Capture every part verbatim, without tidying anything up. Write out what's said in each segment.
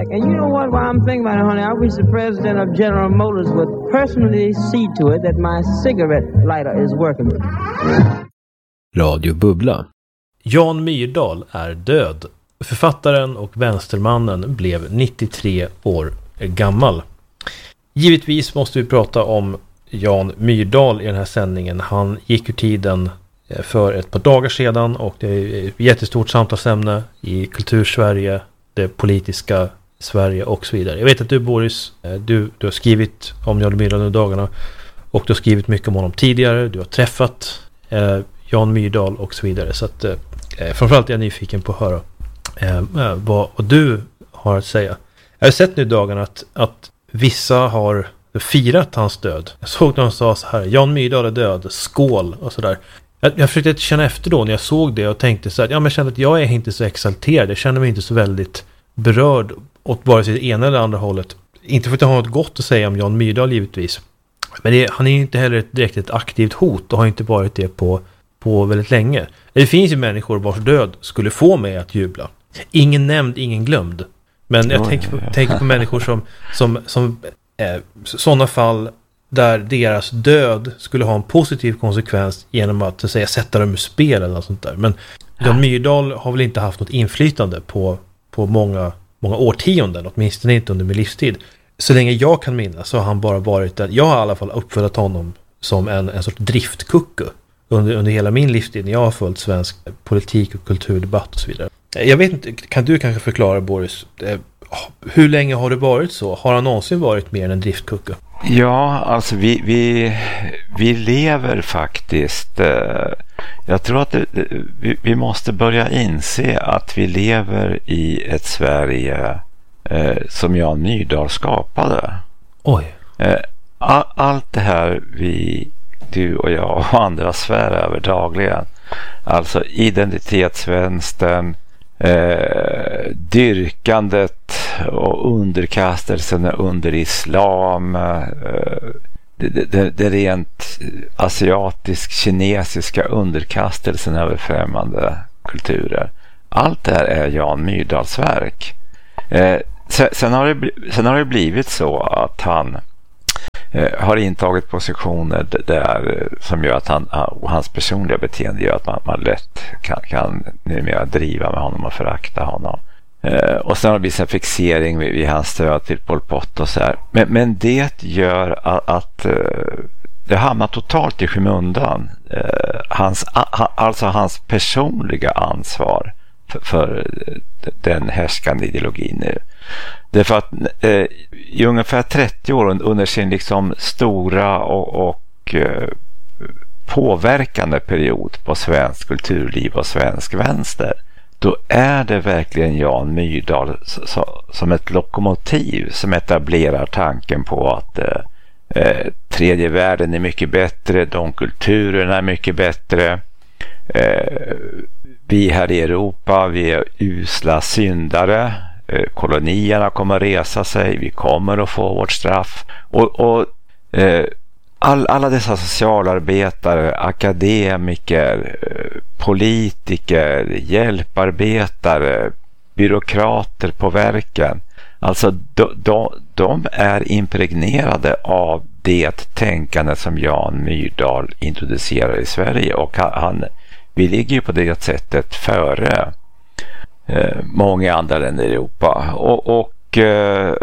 And you know what, while I'm thinking about it, honey, I wish the president of General Motors would personally see to it that my cigarette lighter is working. Radio Bubbla. Jan Myrdal är död. Författaren och vänstermannen blev nittiotre år gammal. Givetvis måste vi prata om Jan Myrdal i den här sändningen. Han gick ur tiden för ett par dagar sedan och det är ett jättestort samtalsämne i kultursverige, det politiska Sverige och så vidare. Jag vet att du, Boris, du, du har skrivit om Jan Myrdal under dagarna och du har skrivit mycket om honom tidigare. Du har träffat eh, Jan Myrdal och så vidare. Så att, eh, framförallt är jag nyfiken på att höra eh, vad, vad du har att säga. Jag har sett nu i dagarna att, att vissa har firat hans död. Jag såg någon sa så här: Jan Myrdal är död, skål och sådär. Jag, jag försökte känna efter då när jag såg det och tänkte så här, ja men jag kände att jag är inte så exalterad. Jag känner mig inte så väldigt berörd åt vare sig det ena eller andra hållet. Inte för att jag har något gott att säga om Jan Myrdal givetvis. Men det, han är inte heller ett, direkt ett aktivt hot och har inte varit det på, på väldigt länge. Det finns ju människor vars död skulle få mig att jubla. Ingen nämnd, ingen glömd. Men jag tänker på, tänker på människor som, som, som eh, sådana fall där deras död skulle ha en positiv konsekvens genom att, att säga, sätta dem ur spel eller något sånt där. Men Jan Myrdal har väl inte haft något inflytande på, på många, många årtionden, åtminstone inte under min livstid. Så länge jag kan minnas så har han bara varit där. Jag har i alla fall uppfattat honom som en, en sorts driftkucku under, under hela min livstid när jag har följt svensk politik och kulturdebatt och så vidare. Jag vet inte, kan du kanske förklara, Boris, hur länge har det varit så? Har han någonsin varit mer än en driftkucku? Ja, alltså vi, vi, vi lever faktiskt. Jag tror att det, vi, vi måste börja inse att vi lever i ett Sverige eh, som Jan Myrdal skapade. Oj. All, allt det här vi, du och jag och andra svär över dagligen. Alltså identitetsvänstern, eh, dyrkandet och underkastelsen under islam, eh, det, det, det rent asiatisk-kinesiska underkastelsen över främmande kulturer. Allt det här är Jan Myrdals verk. Eh, sen, sen, har det, sen har det blivit så att han eh, har intagit positioner där, som gör att han, och hans personliga beteende gör att man, man lätt kan, kan numera driva med honom och förakta honom. Eh, och sen har det blivit en fixering vid, vid hans stöd till Pol Pot och så här. Men, men det gör att, att eh, det hamnar totalt i skymundan. Eh, hans, a, alltså hans personliga ansvar för, för den härskande ideologin nu. Därför att eh, i ungefär trettio år under sin liksom stora och, och eh, påverkande period på svensk kulturliv och svensk vänster, då är det verkligen Jan Myrdal så, som ett lokomotiv som etablerar tanken på att eh, tredje världen är mycket bättre, de kulturerna är mycket bättre. Eh, vi här i Europa, vi är usla syndare. Eh, kolonierna kommer att resa sig, vi kommer att få vårt straff. Och, och eh, all, alla dessa socialarbetare, akademiker, eh, politiker, hjälparbetare, byråkrater på verken, alltså de, de, de är impregnerade av det tänkande som Jan Myrdal introducerar i Sverige, och han, vi ligger ju på det sättet före eh, många andra länder i Europa, och, och eh,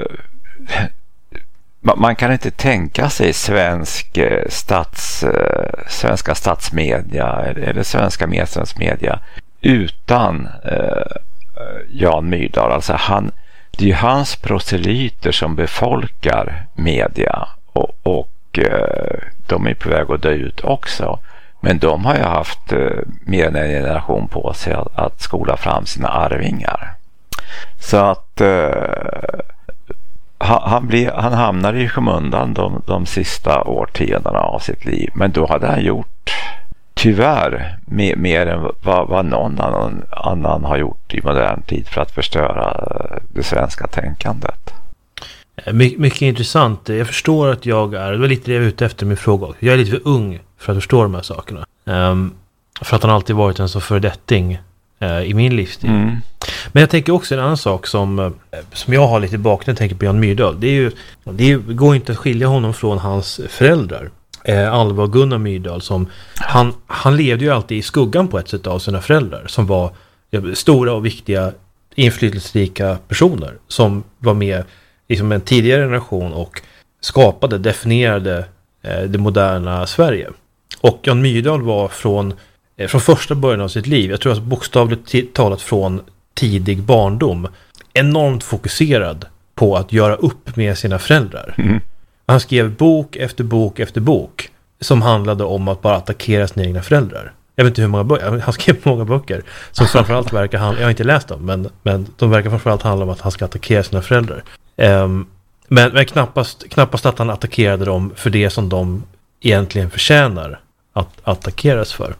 man kan inte tänka sig svensk stats, svenska statsmedia eller svenska medlemsmedia utan eh, Jan Myrdal. Alltså han, det är ju hans proselyter som befolkar media, och, och eh, de är på väg att dö ut också. Men de har ju haft eh, mer än en generation på sig att, att skola fram sina arvingar. Så att eh, Han, blir, han hamnade i skymundan de, de sista årtiondena av sitt liv. Men då hade han gjort, tyvärr, mer, mer än vad, vad någon annan, annan har gjort i modern tid för att förstöra det svenska tänkandet. My, mycket intressant. Jag förstår att jag är, det var lite det jag var ute efter min fråga. Jag är lite för ung för att förstå de här sakerna. Um, för att han alltid varit en så fördetting eh, i min livstid. Mm. Men jag tänker också en annan sak som, eh, som jag har lite bakgrund, jag tänker på Jan Myrdal. Det är ju, det är ju, går inte att skilja honom från hans föräldrar. Eh, Alva och Gunnar Myrdal. Som, han, han levde ju alltid i skuggan på ett sätt av sina föräldrar. Som var ja, stora och viktiga, inflytelserika personer. Som var med liksom en tidigare generation och skapade, definierade eh, det moderna Sverige. Och Jan Myrdal var från, eh, från första början av sitt liv, jag tror att bokstavligt talat från tidig barndom, enormt fokuserad på att göra upp med sina föräldrar. Mm. Han skrev bok efter bok efter bok som handlade om att bara attackera sina egna föräldrar. Jag vet inte hur många böcker, han skrev många böcker som framförallt verkar handla, jag har inte läst dem, men, men de verkar framförallt handla om att han ska attackera sina föräldrar. Um, men men knappast, knappast att han attackerade dem för det som de egentligen förtjänar att attackeras för.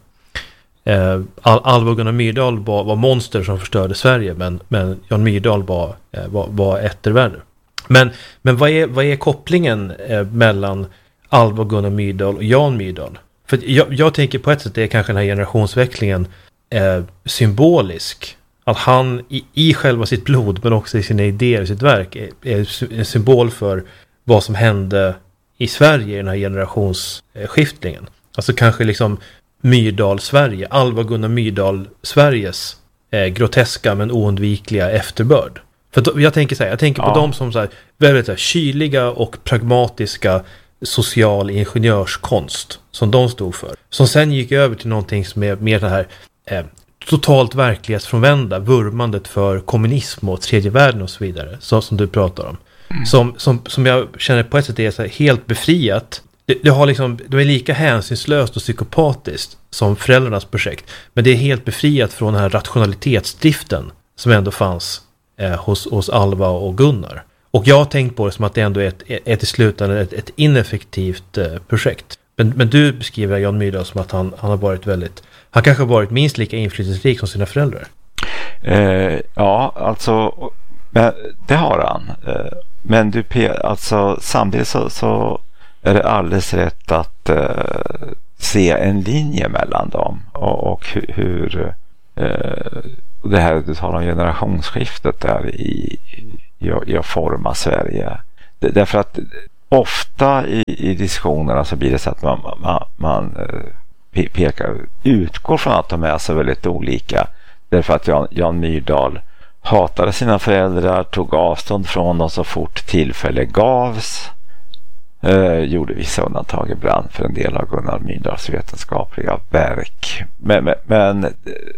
Uh, Al- Alva och Gunnar Myrdal var, var monster som förstörde Sverige, men, men Jan Myrdal var, uh, var, var ettervärre. Men, men vad, är, vad är kopplingen uh, mellan Alva och Gunnar Myrdal och Jan Myrdal? För jag, jag tänker på ett sätt, det är kanske den här generationsväxlingen uh, symbolisk. Att han i, i själva sitt blod, men också i sina idéer, i sitt verk, är, är en symbol för vad som hände i Sverige i den här generationsskiftningen. Alltså kanske liksom Myrdal-Sverige, Alva Gunnar Myrdal-Sveriges eh, groteska men oundvikliga efterbörd. För då, jag tänker så här, jag tänker på ja. dem som så här, väldigt så här, kyliga och pragmatiska social ingenjörskonst som de stod för. Som sen gick över till någonting som är mer det här eh, totalt verklighetsfrånvända, vurmandet för kommunism och tredje världen och så vidare, så, som du pratar om. Mm. Som, som, som jag känner på ett sätt är så här, helt befriat. Det, det, har liksom, det är lika hänsynslöst och psykopatiskt som föräldrarnas projekt, men det är helt befriat från den här rationalitetsdriften som ändå fanns eh, hos, hos Alva och Gunnar. Och jag har tänkt på det som att det ändå är ett, ett i slutändan ett, ett ineffektivt eh, projekt. Men, men du beskriver Jan Myrdal som att han, han har varit väldigt, han kanske har varit minst lika inflytelserik som sina föräldrar. Eh, ja, alltså men det har han. Eh, men du, alltså samtidigt så, så är det alldeles rätt att eh, se en linje mellan dem och, och hur, hur eh, det här du talar om generationsskiftet där i, i, i att forma Sverige. Det, därför att ofta i, i diskussionerna så blir det så att man, man, man pe- pekar, utgår från att de är så väldigt olika. Därför att Jan, Jan Myrdal hatade sina föräldrar, tog avstånd från dem så fort tillfälle gavs. Eh, gjorde vissa undantag ibland för en del av Gunnar Myrdals vetenskapliga verk. Men, men, men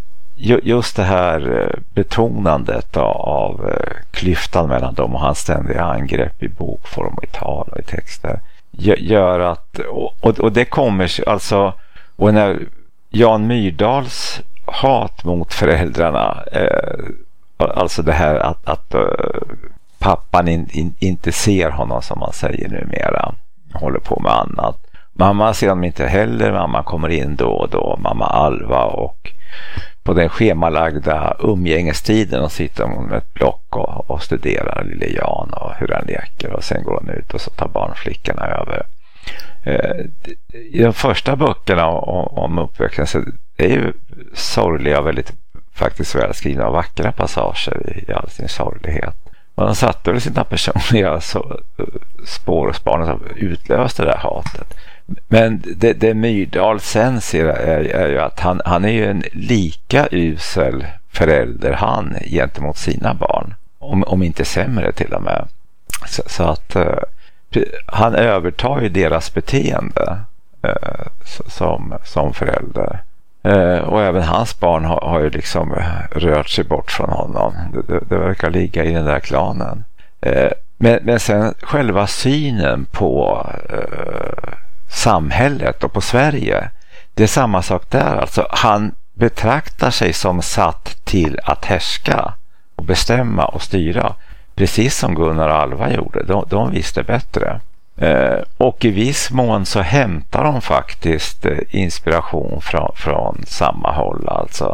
just det här betonandet av klyftan mellan dem och hans ständiga angrepp i bokform och i tal och i texter gör att, och, och det kommer alltså, och när Jan Myrdals hat mot föräldrarna, eh, alltså det här att, att uh, pappan in, in, inte ser honom som man säger numera, håller på med annat. Mamma ser honom inte heller, mamma kommer in då och då, mamma Alva, och på den schemalagda umgängestiden och sitter hon med ett block och, och studerar lille Jan och hur han leker, och sen går hon ut och så tar barnflickorna över. Eh, I de första böckerna om, om uppväxten så är ju sorgliga och väldigt faktiskt välskrivna och vackra passager i, i all sin sorglighet. Och de satte väl sina personliga så, spår och spanor som utlöste det där hatet. Men det, det Myrdal sen ser är, är ju att han, han är ju en lika usel förälder han gentemot sina barn. Om, om inte sämre till och med. Så, så att uh, han övertar ju deras beteende uh, som, som förälder. Uh, och även hans barn har, har ju liksom rört sig bort från honom. Det, det, det verkar ligga i den där klanen. Uh, men, men sen själva synen på uh, samhället och på Sverige, det är samma sak där. Alltså han betraktar sig som satt till att härska och bestämma och styra, precis som Gunnar och Alva gjorde. De, de visste bättre. Eh, och i viss mån så hämtar de faktiskt eh, inspiration från, från samma håll. Alltså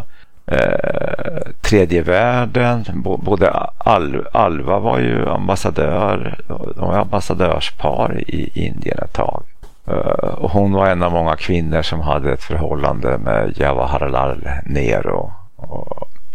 eh, tredje världen, b- både Al- Alva var ju ambassadör, de var ambassadörspar i Indien ett tag. Uh, och hon var en av många kvinnor som hade ett förhållande med Jawaharlal Nehru. Och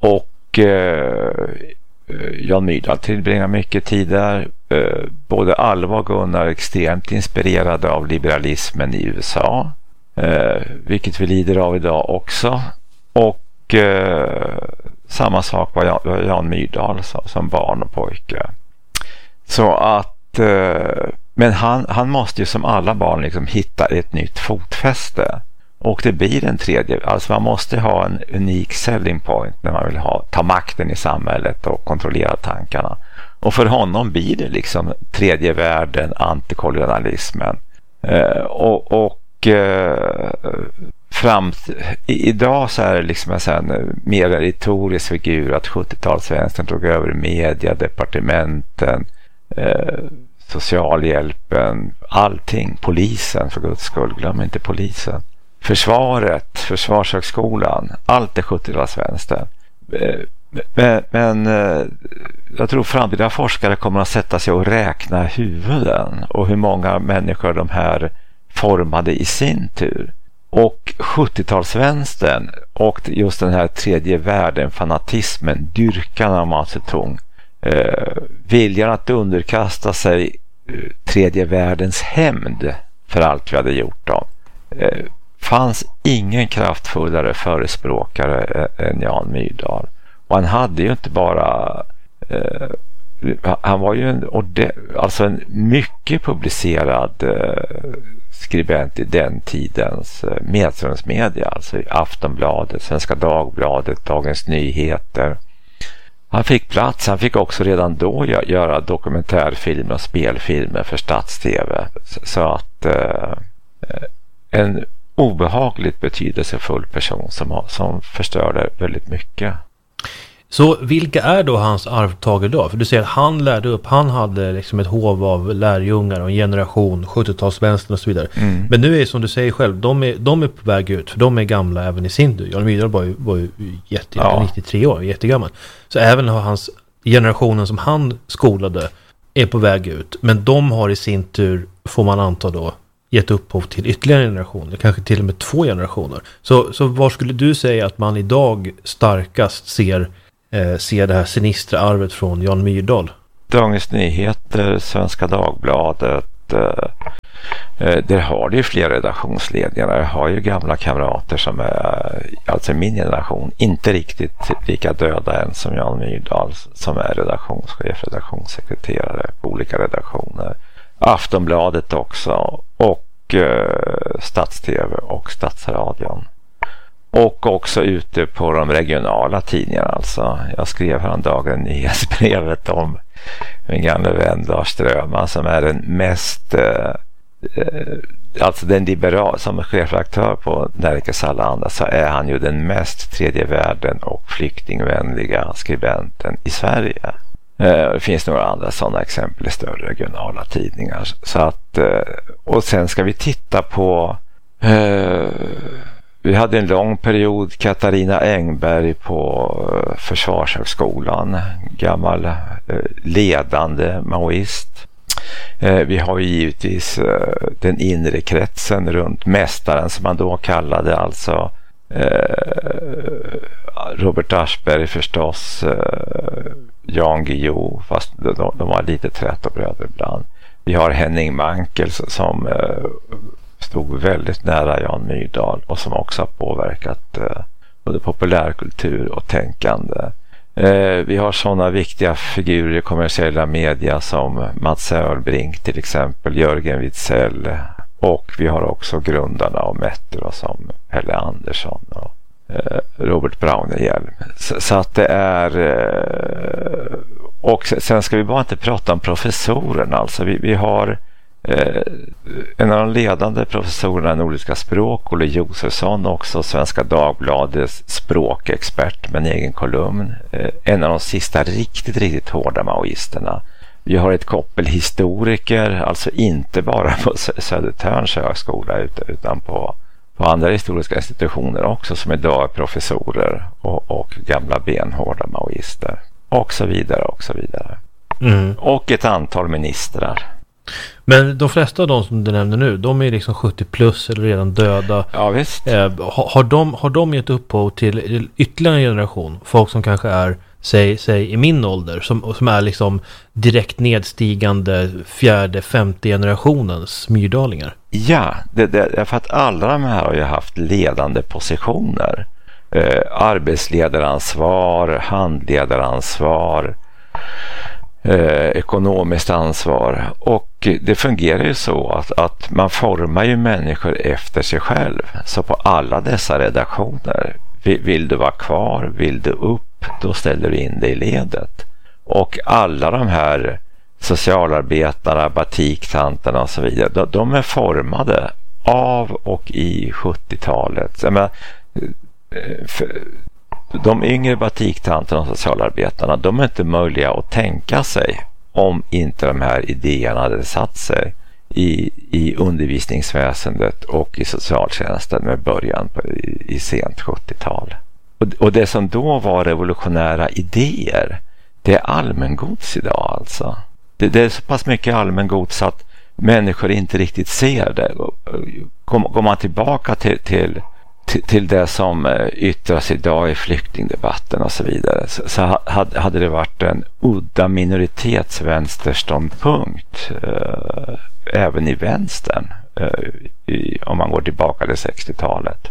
och eh, Jan Myrdal tillbringar mycket tid där. Eh, både Alva och Gunnar är extremt inspirerade av liberalismen i U S A, eh, vilket vi lider av idag också. Och eh, samma sak var Jan, var Jan Myrdal som, som barn och pojke. Så att eh, men han, han måste ju som alla barn liksom hitta ett nytt fotfäste. Och det blir en tredje, alltså man måste ha en unik selling point när man vill ha, ta makten i samhället och kontrollera tankarna. Och för honom blir det liksom tredje världen, antikolonialismen. Eh, och och eh, fram, i, idag så är det liksom en sån mer retorisk figur att sjuttiotalsvänstern tog över media, departementen, eh, socialhjälpen, allting, polisen för guds skull, glöm inte polisen. Försvaret, försvarshögskolan, allt är sjuttiotalsvänstern. Men, men jag tror framtida forskare kommer att sätta sig och räkna huvuden och hur många människor de här formade i sin tur. Och sjuttiotalsvänstern och just den här tredje världen, fanatismen, dyrkan av Mao Zedong, eh, viljan att underkasta sig eh, tredje världens hämnd för allt vi hade gjort dem. Eh, fanns ingen kraftfullare förespråkare än Jan Myrdal. Och han hade ju inte bara eh, han var ju en, alltså en mycket publicerad eh, skribent i den tidens eh, medströmsmedia, alltså i Aftonbladet, Svenska Dagbladet, Dagens Nyheter. Han fick plats, han fick också redan då göra dokumentärfilmer och spelfilmer för Stats-T V. Så att eh, en obehagligt betydelsefull person som, som förstörde väldigt mycket. Så vilka är då hans arvtagare då? För du säger att han lärde upp, han hade liksom ett hov av lärjungar och en generation, sjuttiotalsvänstern och så vidare. Mm. Men nu är det som du säger själv, de är, de är på väg ut, för de är gamla även i sin tur. Jan Myrdal var ju, var ju jätte, ja. nittiotre år, jättegammal. Så även har hans generationen som han skolade är på väg ut. Men de har i sin tur, får man anta då, gett upphov till ytterligare generationer, kanske till och med två generationer. Så, så var skulle du säga att man idag starkast ser Eh, ser det här sinistra arvet från Jan Myrdal? Dagens Nyheter, Svenska Dagbladet, eh, eh, där har det ju fler redaktionsledningar. Jag har ju gamla kamrater som är, alltså min generation, inte riktigt lika döda än som Jan Myrdal, som är redaktionschef, redaktionssekreterare på olika redaktioner. Aftonbladet också, och eh, Stats-T V och Statsradion. Och också ute på de regionala tidningarna. Alltså. Jag skrev häromdagen nyhetsbrevet om min gamla vän Lars Strömman, som är den mest eh, alltså den liberal, som chefredaktör på Nerikes Allehanda, så är han ju den mest tredje världen och flyktingvänliga skribenten i Sverige. Eh, det finns några andra sådana exempel i större regionala tidningar. Så att, eh, och sen ska vi titta på eh, vi hade en lång period Katarina Engberg på Försvarshögskolan, gammal ledande maoist. Vi har ju givetvis den inre kretsen runt mästaren, som man då kallade, alltså Robert Aschberg förstås, Jan Guillou, fast de var lite trätobröder ibland. Vi har Henning Mankell som stod väldigt nära Jan Myrdal och som också har påverkat eh, både populärkultur och tänkande. Eh, vi har sådana viktiga figurer i kommersiella media som Mats Sörbrink till exempel, Jörgen Widsell, och vi har också grundarna av Metro som Pelle Andersson och eh, Robert Braunehjelm. Så, så att det är eh, och sen ska vi bara inte prata om professorerna, alltså vi, vi har Eh, en av de ledande professorerna i nordiska språk, Olle Josefsson, också Svenska Dagbladets språkexpert med en egen kolumn, eh, en av de sista riktigt, riktigt hårda maoisterna. Vi har ett koppel historiker, alltså inte bara på Södertörns högskola utan på, på andra historiska institutioner också, som idag är professorer och, och gamla benhårda maoister, och så vidare och så vidare. Mm. Och ett antal ministrar. Men de flesta av de som du nämner nu, de är liksom sjuttio plus eller redan döda. Ja, visst. Eh, har, har, de, har de gett upphov till ytterligare en generation? Folk som kanske är, säg, säg i min ålder, som, som är liksom direkt nedstigande fjärde, femte generationens myrdalingar? Ja, det, det är för att alla de här har ju haft ledande positioner. Eh, arbetsledaransvar, handledaransvar, eh, ekonomiskt ansvar. Och det fungerar ju så att, att man formar ju människor efter sig själv. Så på alla dessa redaktioner, vill, vill du vara kvar, vill du upp, då ställer du in dig i ledet. Och alla de här socialarbetarna, batiktanterna och så vidare, de, de är formade av och i sjuttiotalet. Jag menar, de yngre batiktanterna och socialarbetarna, de är inte möjliga att tänka sig om inte de här idéerna hade satt sig i, i undervisningsväsendet och i socialtjänsten med början på, i, i sent sjuttiotal. Och, och det som då var revolutionära idéer, det är allmängods idag alltså. Det, det är så pass mycket allmängods att människor inte riktigt ser det. Går man tillbaka till, till till det som yttras idag i flyktingdebatten och så vidare, så, så hade det varit en udda minoritetsvänsterståndpunkt eh, även i vänstern eh, i, om man går tillbaka till sextiotalet.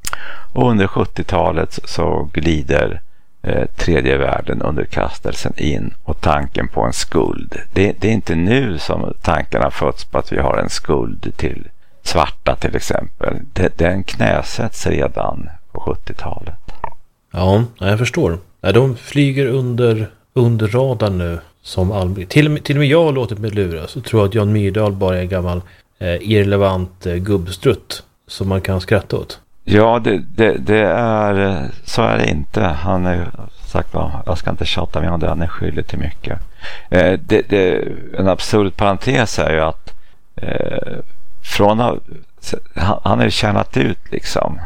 Och under sjuttiotalet så glider eh, tredje världen underkastelsen in och tanken på en skuld. Det, det är inte nu som tankarna föds på att vi har en skuld till svarta till exempel. Den knäsätts redan på sjuttiotalet. Ja, jag förstår. De flyger under, under radarn nu som allmän. Till, till och med jag har låtit mig lura, så tror jag att Jan Myrdal bara är en gammal eh, irrelevant eh, gubbstrutt som man kan skratta åt. Ja, det, det, det är så är det inte. Han är sagt vad, jag ska inte tjata med om det, han är skyldig till mycket. Eh, det, det, en absurd parentes är ju att eh, från han har ju tjänat ut liksom,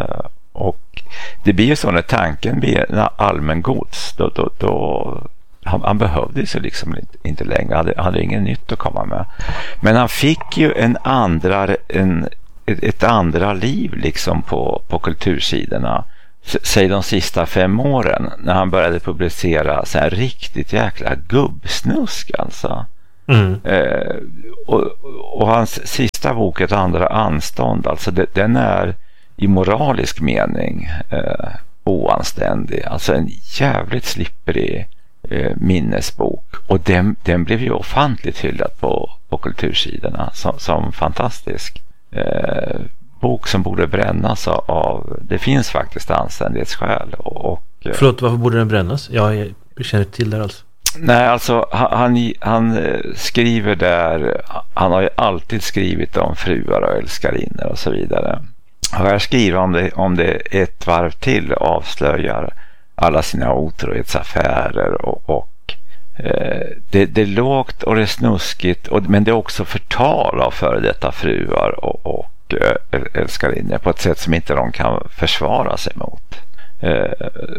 och det blir ju så när tanken blir en allmän gods, då, då, då han, han behövde sig liksom inte längre, han hade, hade ingen nytt att komma med, men han fick ju en andra en, ett, ett andra liv liksom på, på kultursidorna, säg de sista fem åren när han började publicera så här riktigt jäkla gubbsnusk alltså. Mm. Eh, och, och hans sista bok, Ett andra anstånd, alltså det, den är i moralisk mening eh, oanständig, alltså en jävligt slipperig eh, minnesbok, och den, den blev ju ofantligt hyllad på, på kultursidorna som, som fantastisk eh, bok som borde brännas av, av det finns faktiskt anständighetsskäl och, och Förlåt, varför borde den brännas? Jag känner till det alltså. Nej, alltså han, han skriver där, han har ju alltid skrivit om fruar och älskarinnor och så vidare. Och jag skriver om det, om det ett varv till avslöjar alla sina otrohetsaffärer och, och eh, det, det är lågt och det är snuskigt, och, men det är också förtal av före detta fruar och, och äh, älskarinnor på ett sätt som inte de kan försvara sig mot. Eh,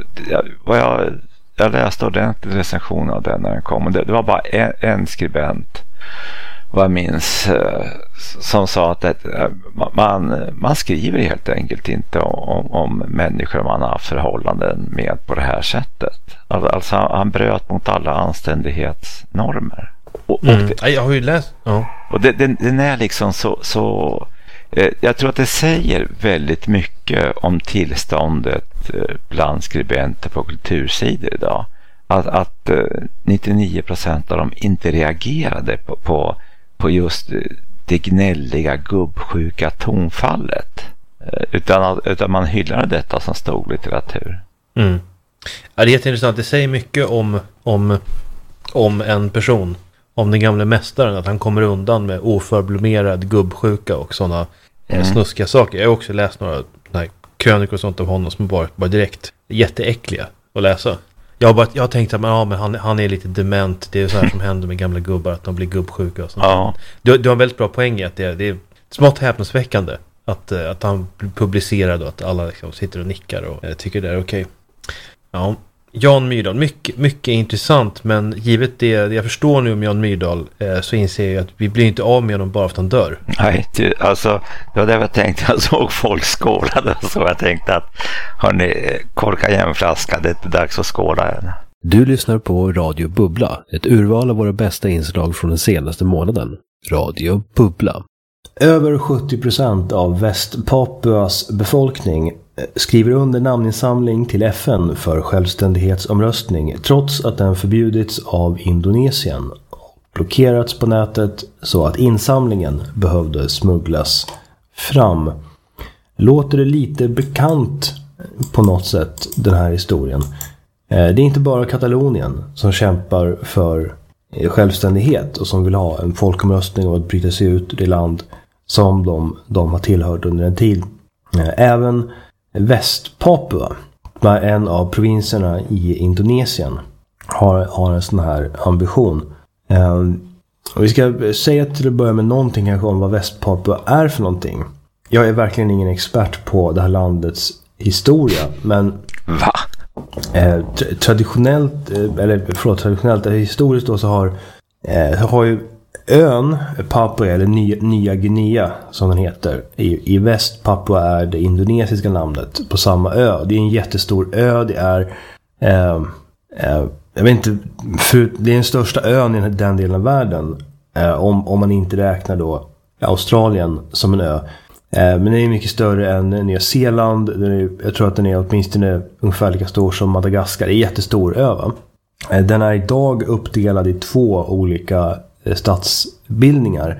vad jag Jag läste ordentligt recension av den när den kom. Och det, det var bara en, en skribent, vad jag minns, eh, som sa att det, man, man skriver helt enkelt inte om, om människor man har förhållanden med på det här sättet. Alltså, alltså han bröt mot alla anständighetsnormer. Och, mm. och det, jag har ju läst. Ja. Och det, den, den är liksom så... så jag tror att det säger väldigt mycket om tillståndet bland skribenter på kultursidor idag. Att, att nittionio procent av dem inte reagerade på, på, på just det gnälliga, gubbsjuka tonfallet. Utan, utan man hyllade detta som stor litteratur. Mm. Ja, det är jätteintressant. Det säger mycket om, om, om en person. Om den gamla mästaren, att han kommer undan med oförblommerad gubbsjuka och sådana mm. snuskiga saker. Jag har också läst några krönikor och sånt av honom som bara, bara direkt jätteäckliga att läsa. Jag har, bara, jag har tänkt att ja, men han, han är lite dement. Det är så här som händer med gamla gubbar, att de blir gubbsjuka och sånt. Ja. Du, du har en väldigt bra poäng i att det, det är smått häpnadsväckande att, att han publicerar och att alla liksom sitter och nickar och tycker det är okej. Okay. Ja, Jan Myrdal, mycket, mycket intressant, men givet det jag förstår nu om Jan Myrdal eh, så inser jag att vi blir inte av med honom bara för att han dör. Nej, du, alltså det var det jag tänkte. Jag såg folk skålade så jag tänkte att hörni, korka igen flaskan, det är inte dags att skåla än. Du lyssnar på Radio Bubbla, ett urval av våra bästa inslag från den senaste månaden. Radio Bubbla. Över sjuttio procent av Västpapuas befolkning skriver under namninsamling till F N för självständighetsomröstning trots att den förbjudits av Indonesien och blockerats på nätet så att insamlingen behövde smugglas fram. Låter det lite bekant på något sätt, den här historien? Det är inte bara Katalonien som kämpar för självständighet och som vill ha en folkomröstning och att bryta sig ut ur det land som de, de har tillhört under en tid. Även Västpapua, en av provinserna i Indonesien, har, har en sån här ambition. Och vi ska säga till att börja med någonting kanske om vad Västpapua är för någonting. Jag är verkligen ingen expert på det här landets historia, men Va? Eh, traditionellt, eh, eller förlåt, traditionellt, eller historiskt då så har, eh, har ju ön Papua, eller Nya, Nya Guinea som den heter, i, i väst Papua är det indonesiska namnet på samma ö. Det är en jättestor ö, det är eh, eh, jag vet inte, för, det är den största ön i den delen av världen, eh, om, om man inte räknar då Australien som en ö. Men den är mycket större än Nya Zeeland. Den är, jag tror att den är åtminstone ungefär lika stor som Madagaskar. Det är en jättestor ö, va? Den är idag uppdelad i två olika stadsbildningar.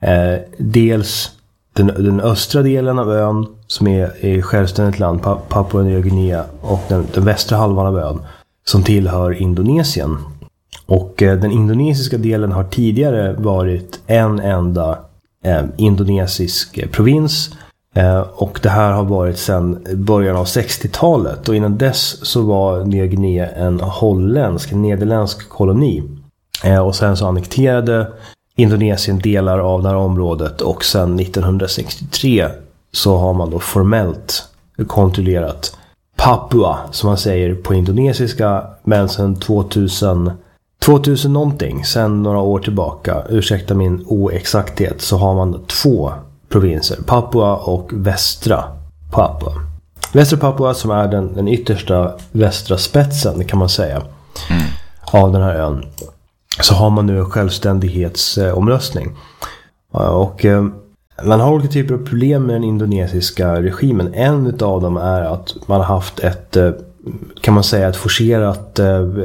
Dels den, den östra delen av ön som är, är självständigt land, Papua Nya Guinea, och den, den västra halvan av ön som tillhör Indonesien. Och den indonesiska delen har tidigare varit en enda Eh, indonesisk provins, eh, och det här har varit sedan början av sextiotalet, och innan dess så var Nya Guinea en holländsk, en nederländsk koloni, eh, och sen så annekterade Indonesien delar av det här området, och sen nittonhundrasextiotre så har man då formellt kontrollerat Papua, som man säger på indonesiska, men sen tvåtusen tvåtusen någonting, sen några år tillbaka, ursäkta min oexakthet, så har man två provinser, Papua och västra Papua. Västra Papua, som är den, den yttersta västra spetsen kan man säga, mm. av den här ön, så har man nu en självständighetsomröstning. Och eh, man har olika typer av problem med den indonesiska regimen. En av dem är att man har haft ett, kan man säga, ett forcerat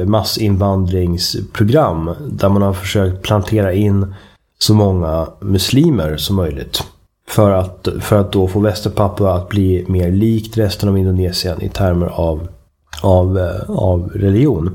massinvandringsprogram där man har försökt plantera in så många muslimer som möjligt för att, för att då få Västpapua att bli mer likt resten av Indonesien i termer av, av, av religion.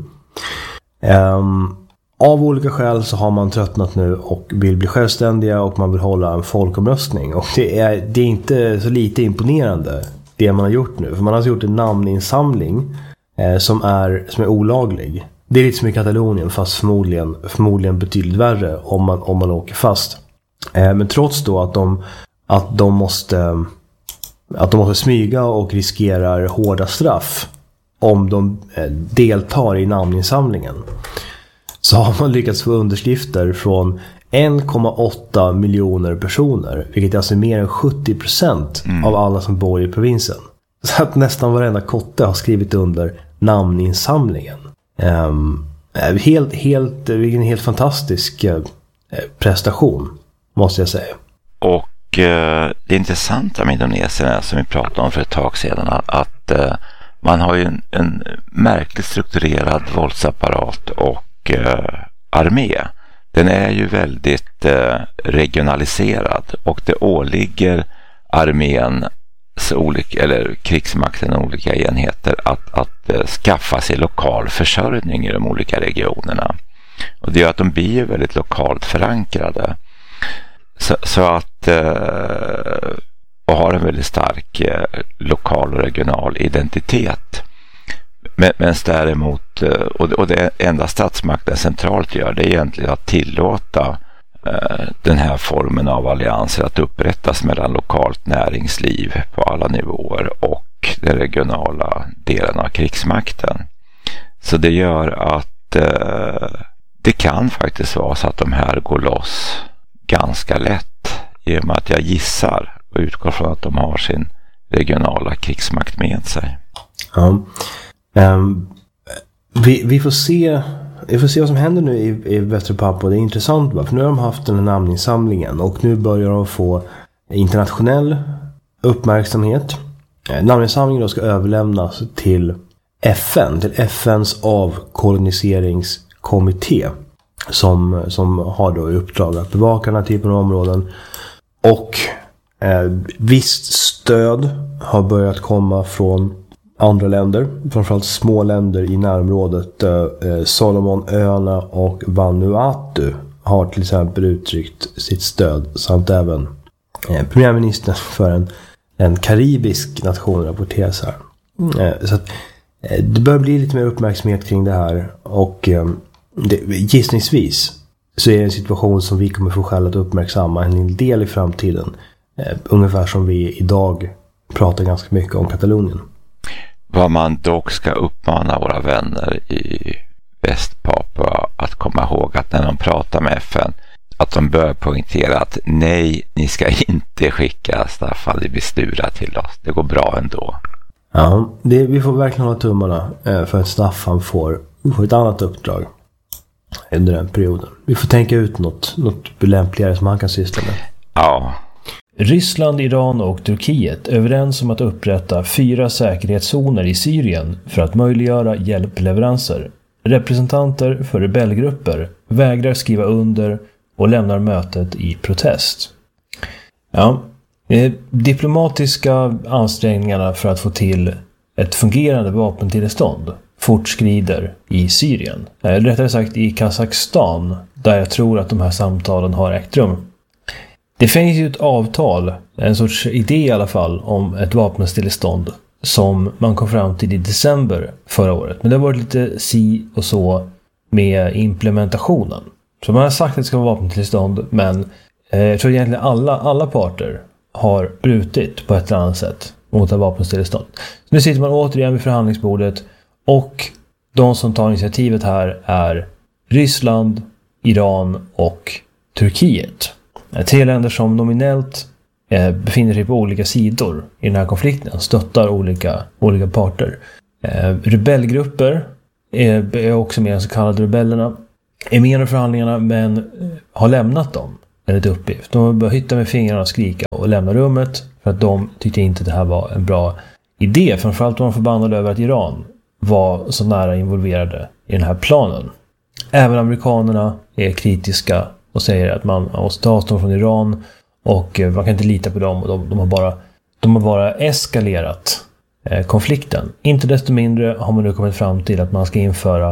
Um, av olika skäl så har man tröttnat nu och vill bli självständiga, och man vill hålla en folkomröstning, och det är, det är inte så lite imponerande det man har gjort nu, för man har gjort en namninsamling eh, som, är, som är olaglig. Det är lite som i Katalonien, fast förmodligen, förmodligen betydligt värre om man, om man åker fast. Eh, men trots då att de, att, de måste, att de måste smyga och riskerar hårda straff om de eh, deltar i namninsamlingen, så har man lyckats få underskrifter från en komma åtta miljoner personer, vilket är alltså mer än sjuttio procent mm. av alla som bor i provinsen. Så att nästan varenda kotte har skrivit under namninsamlingen. Um, helt, helt, vilken helt fantastisk uh, prestation, måste jag säga. Och uh, det intressanta med Indonesien är, som vi pratade om för ett tag sedan, att, att uh, man har ju en, en märkligt strukturerad våldsapparat och uh, armé. Den är ju väldigt eh, regionaliserad, och det åligger armén olika, eller krigsmakten och olika enheter att, att eh, skaffa sig lokal försörjning i de olika regionerna. Och det gör att de blir väldigt lokalt förankrade. Så, så att eh, och har en väldigt stark eh, lokal och regional identitet. Men, men däremot, och, och det enda statsmakten centralt gör, det är egentligen att tillåta eh, den här formen av allianser att upprättas mellan lokalt näringsliv på alla nivåer och den regionala delen av krigsmakten. Så det gör att eh, det kan faktiskt vara så att de här går loss ganska lätt, i och med att jag gissar och utgår från att de har sin regionala krigsmakt med sig. Ja. Um, vi, vi får se vi får se vad som händer nu i, i Västra Papua. Det är intressant, för nu har de haft den här namninsamlingen och nu börjar de få internationell uppmärksamhet. Namninsamlingen då ska överlämnas till F N, till F N:s avkoloniseringskommitté, som, som har då i uppdrag att bevaka den här typen av områden. Och eh, visst stöd har börjat komma från andra länder, framförallt små länder i närområdet. eh, Solomonöarna och Vanuatu har till exempel uttryckt sitt stöd, samt även eh, premiärministern för en, en karibisk nation rapporteras här. Eh, så att eh, det bör bli lite mer uppmärksamhet kring det här, och eh, det, gissningsvis så är det en situation som vi kommer få skäl att uppmärksamma en del i framtiden. Eh, ungefär som vi idag pratar ganska mycket om Katalonien. Vad man dock ska uppmana våra vänner i Västpapua att komma ihåg, att när de pratar med F N, att de bör poängtera att nej, ni ska inte skicka Staffan de Mistura till oss. Det går bra ändå. Ja, det, vi får verkligen hålla tummarna eh, för att Staffan får, får ett annat uppdrag under den perioden. Vi får tänka ut något, något lämpligare som han kan syssla med. Ja. Ryssland, Iran och Turkiet är överens om att upprätta fyra säkerhetszoner i Syrien för att möjliggöra hjälpleveranser. Representanter för rebellgrupper vägrar skriva under och lämnar mötet i protest. Ja, eh, diplomatiska ansträngningarna för att få till ett fungerande vapentillstånd fortskrider i Syrien. Eh, rättare sagt i Kazakstan, där jag tror att de här samtalen har ägt rum. Det finns ju ett avtal, en sorts idé i alla fall, om ett vapenstillestånd som man kom fram till i december förra året. Men det har varit lite si och så med implementationen. Så man har sagt att det ska vara vapentillstånd, men eh, jag tror egentligen alla, alla parter har brutit på ett eller annat sätt mot ett vapenstillestånd. Så nu sitter man återigen vid förhandlingsbordet, och de som tar initiativet här är Ryssland, Iran och Turkiet. Tre länder som nominellt eh, befinner sig på olika sidor i den här konflikten, stöttar olika, olika parter. Eh, rebellgrupper är, är också med, de så kallade rebellerna, är med i förhandlingarna men har lämnat dem, enligt uppgift. De har börjat hytta med fingrarna och skrika och lämna rummet för att de tyckte inte att det här var en bra idé. Framförallt var de förbannade över att Iran var så nära involverade i den här planen. Även amerikanerna är kritiska och säger att man måste ta avstånd från Iran, och man kan inte lita på dem, och de, de, har, bara, de har bara eskalerat eh, konflikten. Inte desto mindre har man nu kommit fram till att man ska införa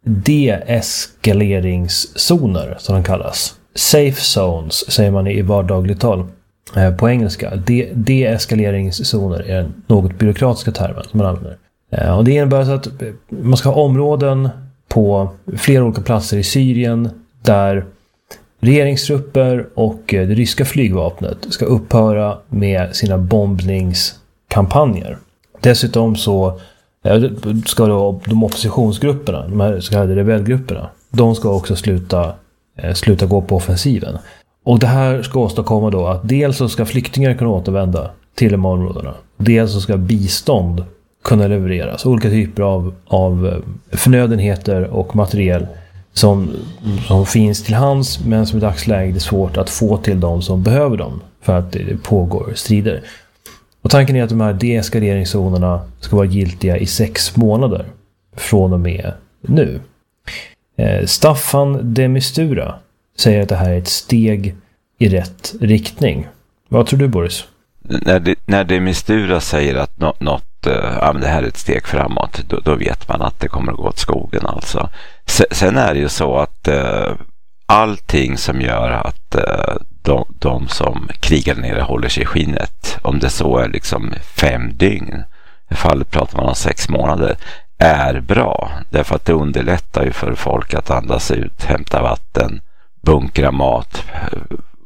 deeskaleringszoner, som de kallas. Safe zones säger man i vardagligt tal eh, på engelska. De, deeskaleringszoner är den något byråkratiska termen som man använder. Eh, och det innebär så att man ska ha områden på flera olika platser i Syrien där regeringstrupper och det ryska flygvapnet ska upphöra med sina bombningskampanjer. Dessutom så ska då de oppositionsgrupperna, de här så kallade rebellgrupperna, de ska också sluta, sluta gå på offensiven. Och det här ska åstadkomma då att dels så ska flyktingar kunna återvända till de områdena, dels så ska bistånd kunna levereras. Olika typer av, av förnödenheter och materiel Som, som finns till hands, men som i dagsläget är svårt att få till de som behöver dem för att det pågår strider. Och tanken är att de här deeskaleringszonerna ska vara giltiga i sex månader från och med nu. Eh, Staffan de Mistura säger att det här är ett steg i rätt riktning. Vad tror du, Boris? När de, när de Mistura säger att något, något ja, men det här är ett steg framåt, då, då vet man att det kommer att gå åt skogen alltså. Sen är det ju så att uh, allting som gör att uh, de, de som krigar nere håller sig i skinnet, om det så är liksom fem dygn, i fallet pratar man om sex månader, är bra. Därför att det underlättar ju för folk att andas ut, hämta vatten, bunkra mat,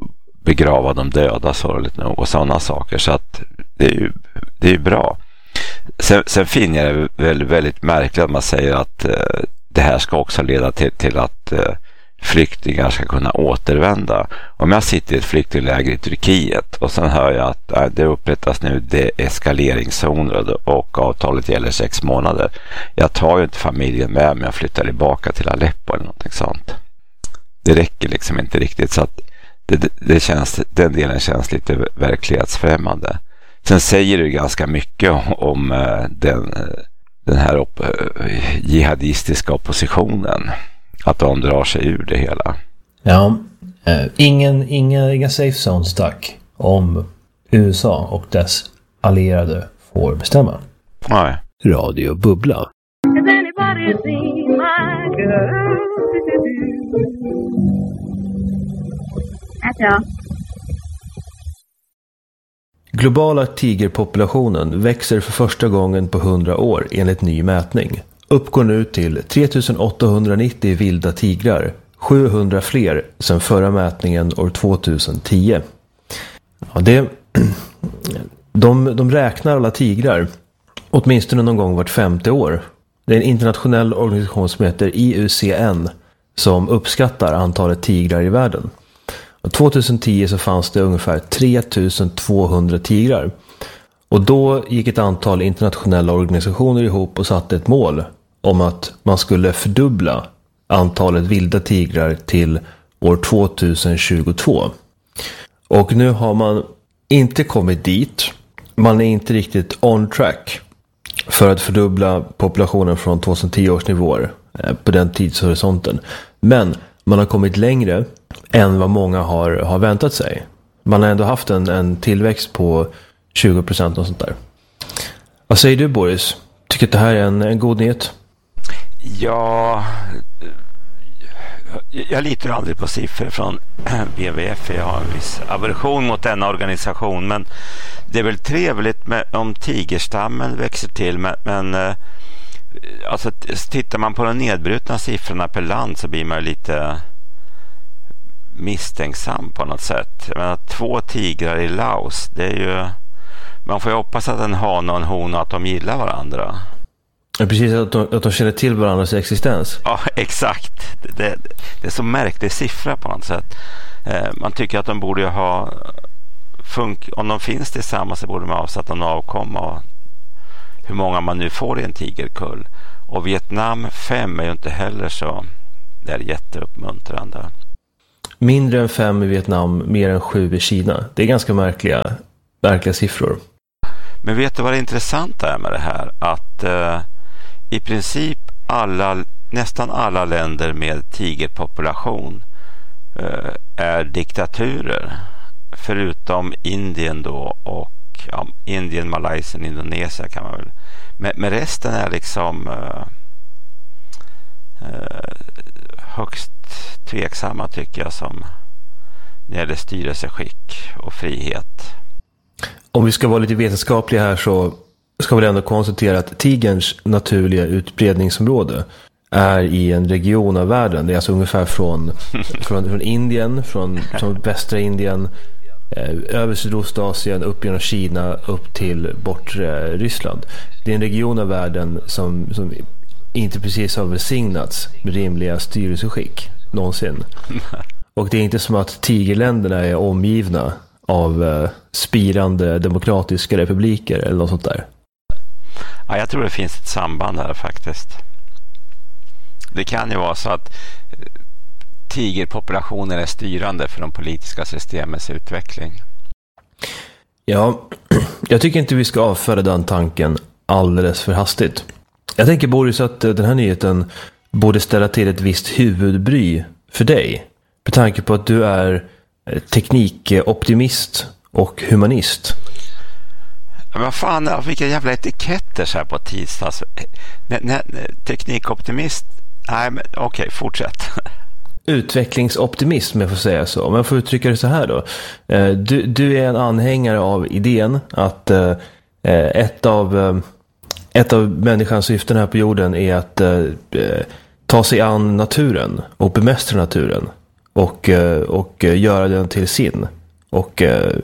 begrava de döda sorgligt nog och sådana saker. Så att det är ju, det är ju bra. Sen, sen finner jag det väldigt, väldigt märkligt att man säger att eh, det här ska också leda till, till att eh, flyktingar ska kunna återvända. Om jag sitter i ett flyktingläger i Turkiet och sen hör jag att äh, det upprättas nu deeskaleringszoner och avtalet gäller sex månader. Jag tar ju inte familjen med mig, jag flyttar tillbaka till Aleppo eller någonting sånt. Det räcker liksom inte riktigt, så att det, det, det känns, den delen känns lite verklighetsfrämmande. Sen säger du ganska mycket om, om den, den här op, jihadistiska oppositionen. Att de drar sig ur det hela. Ja, eh, ingen, inga, inga safe zones tack om U S A och dess allierade får bestämma. Nej. Radio Bubbla. Globala tigerpopulationen växer för första gången på hundra år enligt ny mätning. Uppgår nu till tre tusen åttahundranittio vilda tigrar, sjuhundra fler sedan förra mätningen år tvåtusentio. Ja, det, de, de räknar alla tigrar åtminstone någon gång vart femte år. Det är en internationell organisation som heter I U C N som uppskattar antalet tigrar i världen. Och tvåtusentio så fanns det ungefär tre tusen tvåhundra tigrar. Och då gick ett antal internationella organisationer ihop och satte ett mål om att man skulle fördubbla antalet vilda tigrar till år tvåtusentjugotvå. Och nu har man inte kommit dit. Man är inte riktigt on track för att fördubbla populationen från tvåtusentio års nivåer på den tidshorisonten. Men man har kommit längre än vad många har, har väntat sig. Man har ändå haft en, en tillväxt på tjugo procent och sånt där. Vad säger du, Boris? Tycker att det här är en, en god nyhet? Ja, jag litar aldrig på siffror från W W F. Jag har en viss aversion mot denna organisation, men det är väl trevligt med, om tigerstammen växer till, men, men alltså, tittar man på de nedbrutna siffrorna per land så blir man lite misstänksam på något sätt. Jag menar, två tigrar i Laos, det är ju, man får ju hoppas att en hane och en hona, att de gillar varandra. Ja, precis, att de, att de känner till varandras existens. Ja, exakt. Det, det, det är så märklig siffra på något sätt. Eh, man tycker att de borde ha funk- om de finns tillsammans så borde de avsätta en avkomma, och hur många man nu får i en tigerkull. Och Vietnam fem är ju inte heller så, det är jätteuppmuntrande. Mindre än fem i Vietnam, mer än sju i Kina. Det är ganska märkliga, märkliga siffror. Men vet du vad det intressanta är med det här? Att eh, i princip alla, nästan alla länder med tigerpopulation eh, är diktaturer. Förutom Indien då, och ja, Indien, Malaysia, Indonesien kan man väl. Men, men resten är liksom eh, eh, högst tveksamma, tycker jag, som när det gäller styrelseskick och frihet. Om vi ska vara lite vetenskapliga här så ska vi ändå konstatera att tigerns naturliga utbredningsområde är i en region av världen. Det är alltså ungefär från, från, från Indien, från, från västra Indien, eh, över Sydostasien, upp genom Kina, upp till bortre Ryssland. Det är en region av världen som, som inte precis har välsignats med rimliga styrelseskick någonsin. Och det är inte som att tigerländerna är omgivna av eh, spirande demokratiska republiker eller något sånt där. Ja, jag tror det finns ett samband här faktiskt. Det kan ju vara så att tigerpopulationen är styrande för de politiska systemens utveckling. Ja, jag tycker inte vi ska avfärda den tanken alldeles för hastigt. Jag tänker, Boris, att den här nyheten borde ställa till ett visst huvudbry för dig. Med tanke på att du är teknikoptimist och humanist. Men vad fan, vilka jävla etiketter så här på tisdags. Nej, nej, teknikoptimist. Nej, men okej, okay, fortsätt. Utvecklingsoptimist, om jag får säga så. Om jag får uttrycka det så här då. Du, du är en anhängare av idén att ett av, ett av människans syften här på jorden är att ta sig an naturen och bemästra naturen. Och, och göra den till sin. Och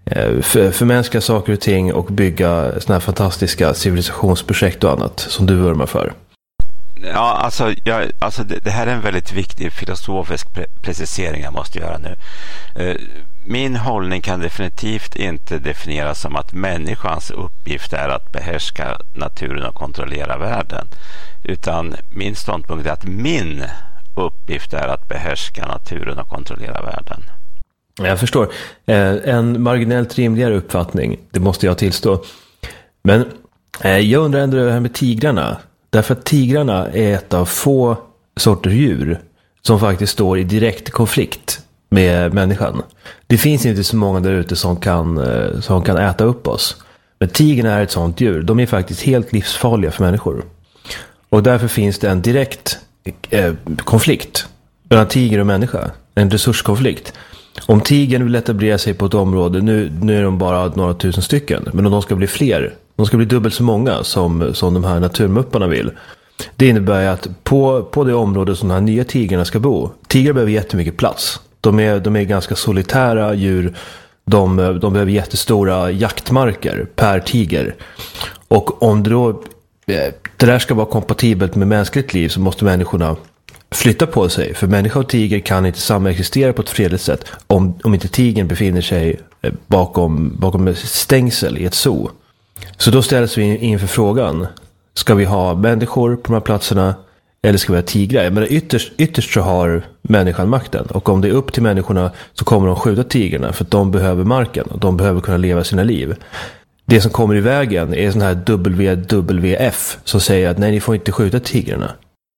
för, förmänskliga saker och ting och bygga såna här fantastiska civilisationsprojekt och annat som du vurmar för. Ja, alltså, jag, alltså det, det här är en väldigt viktig filosofisk pre- precisering jag måste göra nu. Eh, min hållning kan definitivt inte definieras som att människans uppgift är att behärska naturen och kontrollera världen. Utan min ståndpunkt är att min uppgift är att behärska naturen och kontrollera världen. Jag förstår. Eh, en marginellt rimligare uppfattning, det måste jag tillstå. Men eh, jag undrar ändå det här med tigrarna. Därför att tigrarna är ett av få sorter djur som faktiskt står i direkt konflikt med människan. Det finns inte så många där ute som kan, som kan äta upp oss. Men tigrarna är ett sånt djur. De är faktiskt helt livsfarliga för människor. Och därför finns det en direkt eh, konflikt mellan tiger och människa. En resurskonflikt. Om tigern vill etablera sig på ett område, nu, nu är de bara några tusen stycken. Men om de ska bli fler, de ska bli dubbelt så många som, som de här naturmupparna vill. Det innebär att på, på det område som de här nya tigrarna ska bo, tigrar behöver jättemycket plats. De är, de är ganska solitära djur. De, de behöver jättestora jaktmarker per tiger. Och om det då det där ska vara kompatibelt med mänskligt liv så måste människorna flytta på sig. För människa och tiger kan inte samexistera på ett fredligt sätt om, om inte tigern befinner sig bakom, bakom stängsel i ett zoo. Så då ställs vi inför frågan, ska vi ha människor på de här platserna eller ska vi ha tigrar? Men ytterst, ytterst så har människan makten. Och om det är upp till människorna så kommer de skjuta tigrarna för att de behöver marken och de behöver kunna leva sina liv. Det som kommer i vägen är sån här W W F som säger att nej, ni får inte skjuta tigrarna.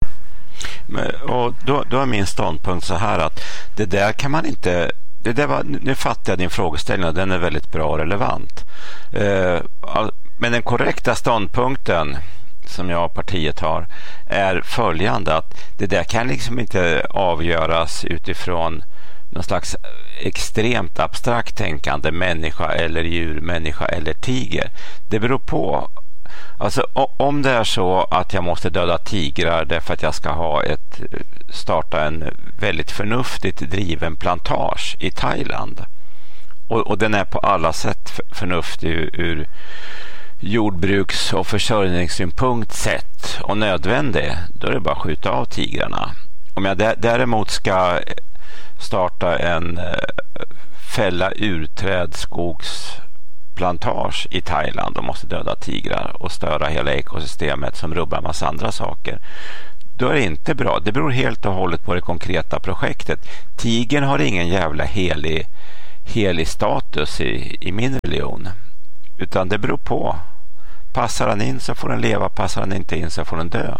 Men, och då, då är min ståndpunkt så här att det där kan man inte... Det där var, nu fattar jag din frågeställning och den är väldigt bra och relevant. Eh, men den korrekta ståndpunkten som jag och partiet har är följande, att det där kan liksom inte avgöras utifrån någon slags extremt abstrakt tänkande människa eller djur, människa eller tiger. Det beror på. Alltså om det är så att jag måste döda tigrar därför att jag ska ha ett starta en väldigt förnuftigt driven plantage i Thailand och, och den är på alla sätt förnuftig ur, ur jordbruks- och försörjningssynpunkt sett och nödvändig, då är det bara att skjuta av tigrarna. Om jag däremot ska starta en fälla urträd skogsplantage i Thailand och måste döda tigrar och störa hela ekosystemet som rubbar en massa andra saker, då är det inte bra. Det beror helt och hållet på det konkreta projektet. Tigern har ingen jävla helig, helig status i, i min religion, utan det beror på. Passar den in så får den leva, passar den inte in så får den dö.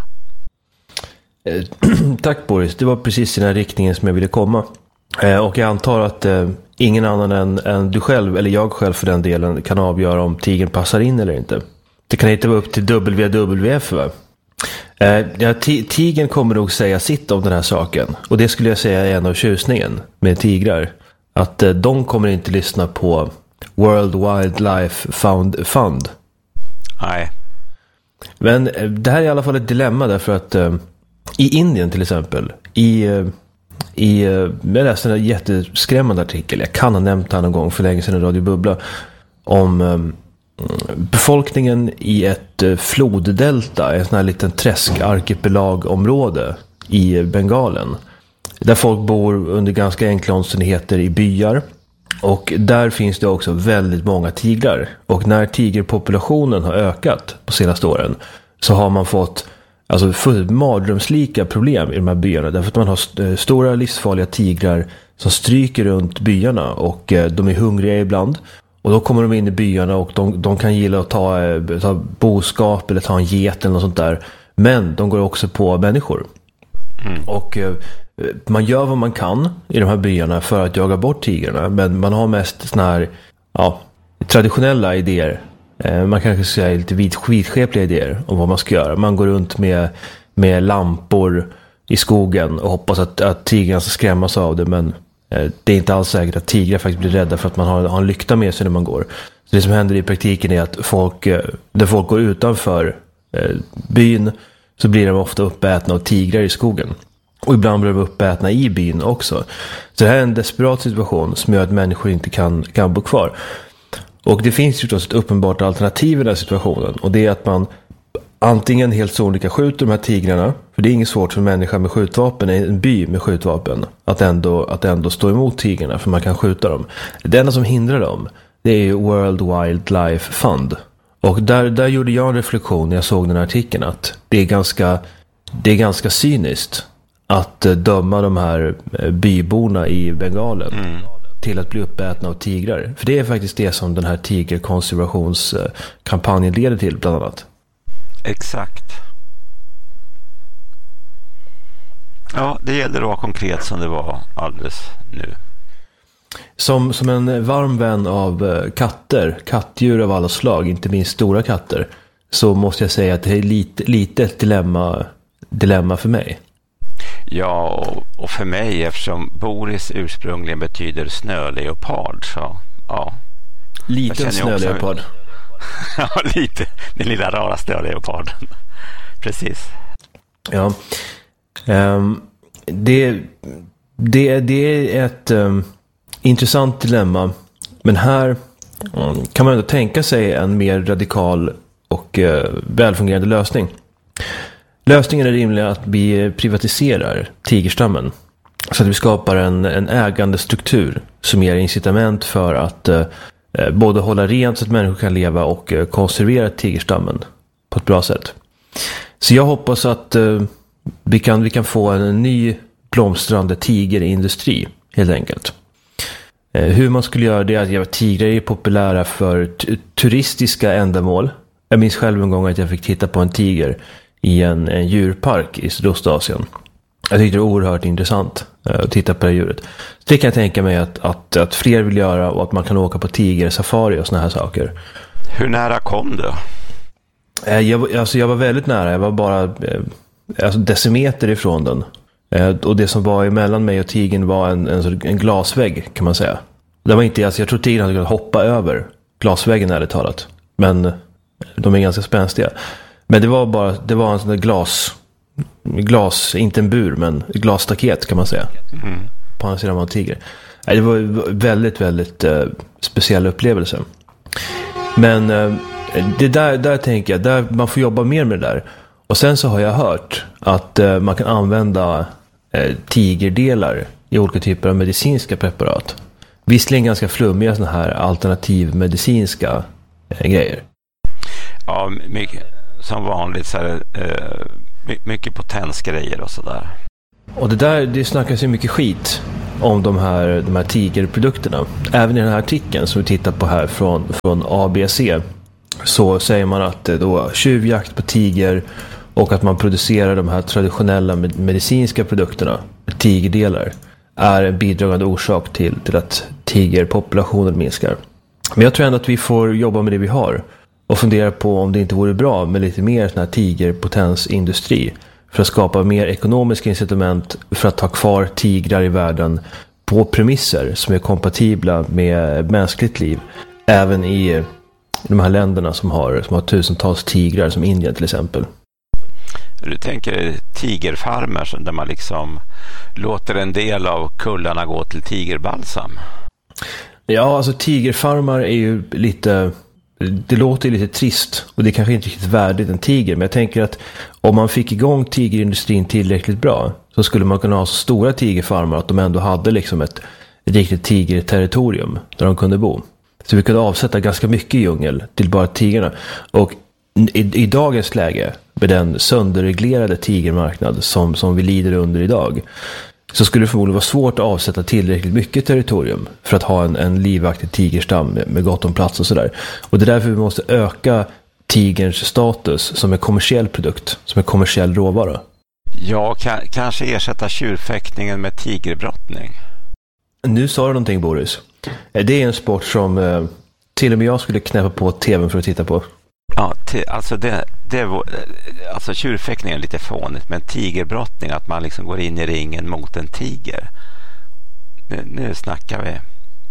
Tack Boris, det var precis i den här riktningen som jag ville komma. Eh, och jag antar att eh, ingen annan än, än du själv, eller jag själv för den delen, kan avgöra om tigern passar in eller inte. Det kan inte vara upp till W W F, va? Eh, ja, t- tigern kommer nog säga sitt om den här saken. Och det skulle jag säga är en av tjusningen med tigrar. Att eh, de kommer inte lyssna på World Wildlife Fund. Fund. Nej. Men eh, det här är i alla fall ett dilemma därför att eh, i Indien till exempel, i... Eh, I, jag läste en jätteskrämmande artikel, jag kan ha nämnt det här någon gång för länge sedan i Radio Bubbla, om um, befolkningen i ett uh, floddelta, en sån här liten träskarkipelagområde i Bengalen, där folk bor under ganska enkla omständigheter i byar, och där finns det också väldigt många tigrar, och när tigerpopulationen har ökat på senaste åren så har man fått alltså fullständigt mardrömslika problem i de här byarna, därför att man har st- stora livsfarliga tigrar som stryker runt byarna och eh, de är hungriga ibland. Och då kommer de in i byarna och de, de kan gilla att ta, eh, ta boskap eller ta en get eller något sånt där. Men de går också på människor. Mm. Och eh, man gör vad man kan i de här byarna för att jaga bort tigrarna, men man har mest såna här ja, traditionella idéer. Man kanske ska säga lite vid, vidskepliga idéer om vad man ska göra. Man går runt med, med lampor i skogen och hoppas att, att tigrarna ska skrämmas av det. Men eh, det är inte alls säkert att tigrar faktiskt blir rädda för att man har, har en lykta med sig när man går. Så det som händer i praktiken är att folk, eh, när folk går utanför eh, byn så blir de ofta uppätna av tigrar i skogen. Och ibland blir de uppätna i byn också. Så det här är en desperat situation som gör att människor inte kan, kan bo kvar. Och det finns ju förstås ett uppenbart alternativ i den här situationen. Och det är att man antingen helt sonika skjuter de här tigrarna. För det är inget svårt för en människa med skjutvapen i en by med skjutvapen. Att ändå, att ändå stå emot tigrarna, för man kan skjuta dem. Det enda som hindrar dem, det är ju World Wildlife Fund. Och där, där gjorde jag en reflektion när jag såg den här artikeln. Att det är ganska, det är ganska cyniskt att döma de här byborna i Bengalen. Mm. till att bli uppätna av tigrar. För det är faktiskt det som den här tigerkonservationskampanjen leder till bland annat. Exakt. Ja, det gäller att vara konkret som det var alldeles nu. Som, som en varm vän av katter, kattdjur av alla slag, inte minst stora katter, så måste jag säga att det är lite, lite ett dilemma, dilemma för mig. Ja, och för mig, eftersom Boris ursprungligen betyder snöleopard, så ja. Liten snöleopard. Också, ja, lite. Den lilla rara snöleoparden. Precis. Ja. Um, det, det, det är ett um, intressant dilemma. Men här um, kan man ändå tänka sig en mer radikal och uh, välfungerande lösning. Lösningen är rimligen att vi privatiserar tigerstammen. Så att vi skapar en, en ägandestruktur som ger incitament för att uh, både hålla rent så att människor kan leva och uh, konservera tigerstammen på ett bra sätt. Så jag hoppas att uh, vi, kan, vi kan få en ny blomstrande tigerindustri helt enkelt. Uh, hur man skulle göra det är att göra tigrar är populära för t- turistiska ändamål. Jag minns själv en gång att jag fick titta på en tiger i en, en djurpark i Sydostasien. Jag tyckte det var oerhört intressant uh, att titta på det djuret. Så det kan jag tänka mig att, att, att fler vill göra, och att man kan åka på tigersafari och såna här saker. Hur nära kom du? Uh, jag, alltså jag var väldigt nära. Jag var bara uh, alltså decimeter ifrån den. Uh, och det som var emellan mig och tigern var en, en, en glasvägg, kan man säga. Det var inte, alltså jag tror tigern hade kunnat hoppa över glasväggen, ärligt talat. Men uh, de är ganska spänstiga. Men det var bara, det var en sån där glas, glas, inte en bur, men glasstaket kan man säga. Mm. På andra sidan av en tiger. Det var väldigt, väldigt eh, speciell upplevelse. Men eh, det där, där tänker jag, där man får jobba mer med det där. Och sen så har jag hört att eh, man kan använda eh, tigerdelar i olika typer av medicinska preparat. Visserligen ganska flummiga såna här alternativmedicinska eh, grejer. Ja, mycket. Som vanligt så är det eh, mycket potensgrejer och sådär. Och det där, det snackas ju mycket skit om de här, de här tigerprodukterna. Även i den här artikeln som vi tittar på här från, från A B C, så säger man att då tjuvjakt på tiger och att man producerar de här traditionella medicinska produkterna, tigerdelar, är en bidragande orsak till, till att tigerpopulationen minskar. Men jag tror ändå att vi får jobba med det vi har. Och fundera på om det inte vore bra med lite mer sån här tigerpotensindustri. För att skapa mer ekonomiska incitament för att ha kvar tigrar i världen på premisser som är kompatibla med mänskligt liv. Även i de här länderna som har, som har tusentals tigrar, som Indien till exempel. Du tänker tigerfarmer där man liksom låter en del av kullarna gå till tigerbalsam? Ja, alltså tigerfarmar är ju lite... Det låter lite trist och det är kanske inte riktigt värdigt en tiger, men jag tänker att om man fick igång tigerindustrin tillräckligt bra så skulle man kunna ha så stora tigerfarmar att de ändå hade liksom ett, ett riktigt tigerterritorium där de kunde bo. Så vi kunde avsätta ganska mycket djungel till bara tigerna. Och i, i dagens läge med den sönderreglerade tigermarknad som, som vi lider under idag, så skulle det förmodligen vara svårt att avsätta tillräckligt mycket territorium för att ha en, en livaktig tigerstam med, med gott om plats och sådär. Och det är därför vi måste öka tigerns status som en kommersiell produkt, som en kommersiell råvara. Ja, ka- kanske ersätta tjurfäktningen med tigerbrottning. Nu sa du någonting, Boris. Det är en sport som eh, till och med jag skulle knäppa på tvn för att titta på. Ja, t- alltså det, det var, alltså tjurfäktning är lite fånigt, men tigerbrottning, att man liksom går in i ringen mot en tiger. Nu, nu snackar vi.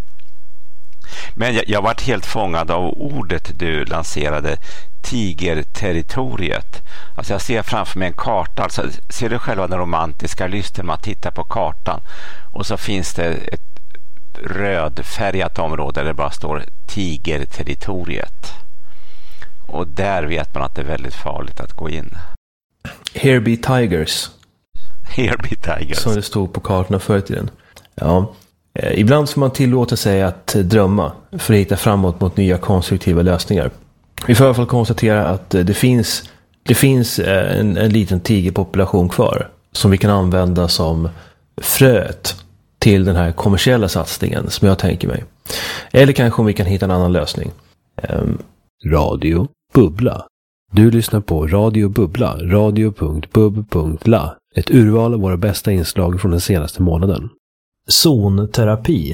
Men jag, jag varit helt fångad av ordet du lanserade, tigerterritoriet. Alltså jag ser framför mig en karta, alltså ser du själva den romantiska lysten, man tittar på kartan och så finns det ett rödfärgat område där det bara står tigerterritoriet. Och där vet man att det är väldigt farligt att gå in. Here be tigers. Here be tigers. Som det stod på kartorna förr i tiden. Ja. Eh, ibland får man tillåta sig att eh, drömma för att hitta framåt mot nya konstruktiva lösningar. Vi får i alla fall konstatera att eh, det finns, det finns eh, en, en liten tigerpopulation kvar som vi kan använda som fröet till den här kommersiella satsningen som jag tänker mig. Eller kanske om vi kan hitta en annan lösning. Eh, Radio Bubbla. Du lyssnar på Radio Bubbla, radio punkt bub punkt la. Ett urval av våra bästa inslag från den senaste månaden. Zonterapi.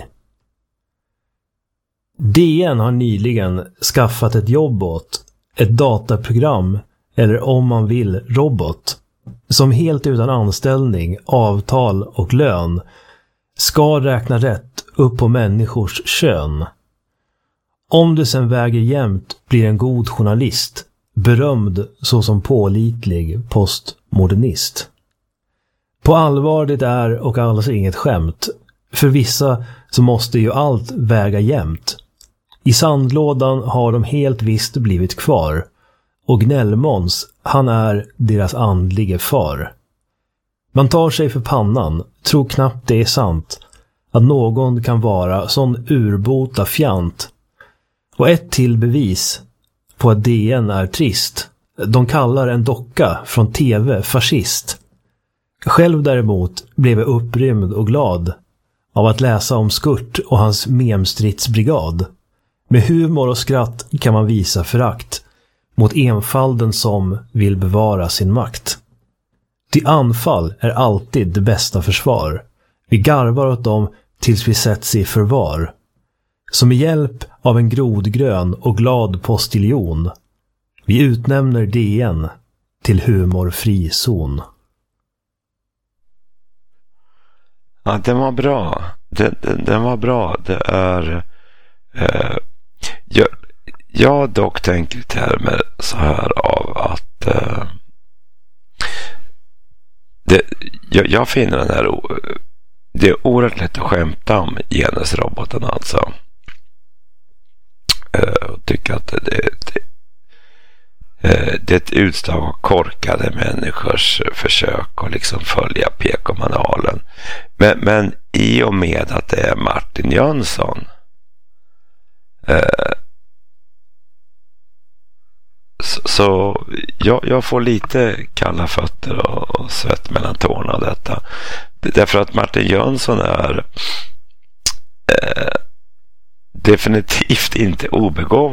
D N har nyligen skaffat ett jobb åt ett dataprogram, eller om man vill robot, som helt utan anställning, avtal och lön ska räkna rätt upp på människors kön. Om det sen väger jämnt blir en god journalist, berömd såsom pålitlig postmodernist. På allvar det är och alls inget skämt. För vissa så måste ju allt väga jämnt. I sandlådan har de helt visst blivit kvar. Och Gnällmåns, han är deras andlige far. Man tar sig för pannan, tror knappt det är sant. Att någon kan vara sån urbota fjant. Och ett till bevis på att D N är trist. De kallar en docka från tv fascist. Själv däremot blev jag upprymd och glad av att läsa om Skurt och hans memstridsbrigad. Med humor och skratt kan man visa förakt mot enfalden som vill bevara sin makt. Till anfall är alltid det bästa försvar. Vi garvar åt dem tills vi sätts i förvar. Som med hjälp av en grodgrön och glad postiljon. Vi utnämner D N till humorfri zon. Ja, den var bra. Den, den, den var bra. Det är... Eh, jag, jag dock tänker i termer så här av att... Eh, det, jag, jag finner den här... Det är oerhört lätt att skämta om genusroboten alltså. Eh, och tycker att det, det, det, eh, det är ett utslag av korkade människors försök att liksom följa P K-manualen. Men, men i och med att det är Martin Jönsson eh, så, så jag, jag får lite kalla fötter och, och svett mellan tårna av detta. Därför att Martin Jönsson är eh, definitivt inte obegåvad.